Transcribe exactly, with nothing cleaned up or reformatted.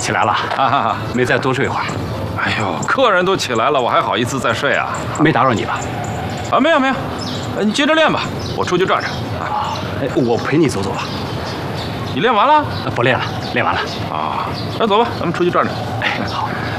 起来了啊，没再多睡一会儿。 哎呦，客人都起来了，我还好意思再睡啊？ 没打扰你吧？ 啊，没有没有，你接着练吧，我出去转转。 啊，哎，我陪你走走吧。 你练完了？ 不练了，练完了。 啊，那走吧，咱们出去转转。 哎，好。